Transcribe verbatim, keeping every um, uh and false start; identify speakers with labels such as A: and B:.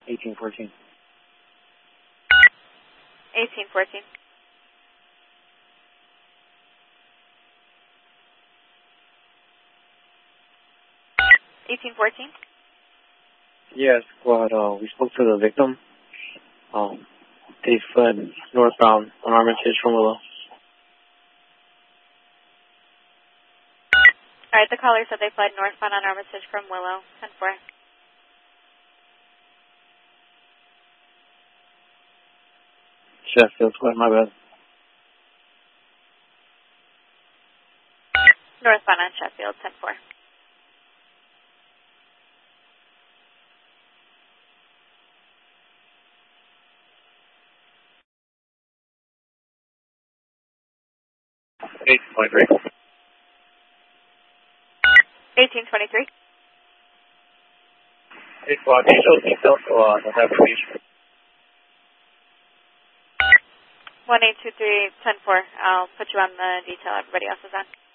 A: eighteen fourteen.
B: eighteen fourteen. eighteen fourteen.
A: Yes, squad. Uh, we spoke to the victim. Um, they fled northbound on Armitage from Willow.
B: All right, the caller said they fled northbound on Armitage from Willow. ten four.
A: Sheffield squad, my bad.
B: Northbound on Sheffield, ten four.
A: eighteen twenty-three.
B: eighteen twenty-three.
A: Hey, squad, can you show details so uh, don't have information?
B: one eight two three, ten four. I'll put you on the detail. Everybody else is on.